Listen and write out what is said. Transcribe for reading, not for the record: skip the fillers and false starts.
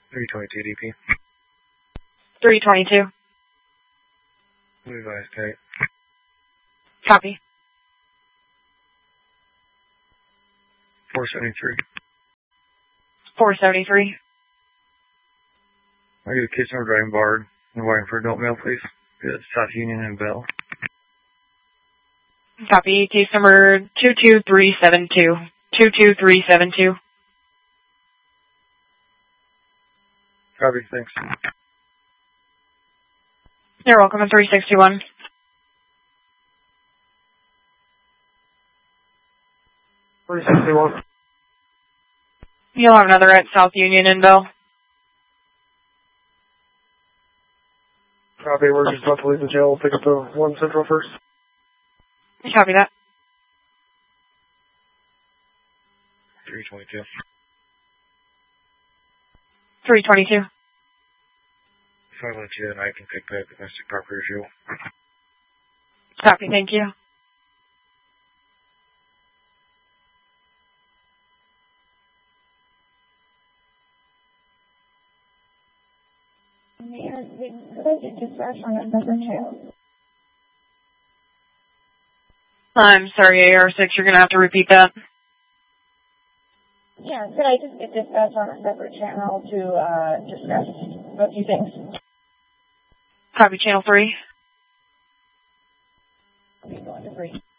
322 DP. 322. Advise, Kate. Copy. 473. 473. I get a Kitchener driving Bard. I'm waiting for adult mail, please. Good. South Union and Bell. Copy. Case number 22372. 22372. Copy, thanks. You're welcome. 361. 361. You'll have another at South Union and Bell. Copy, we're just about to leave the jail. We'll pick up the 1 Central first. Copy that. 322. 322. If I let you, then I can pick back domestic property fuel. Copy, thank you. I'm sorry, AR6, you're going to have to repeat that. Yeah, could I just get dispatched on a separate channel to discuss a few things? Copy, channel 3. Okay, going to 3.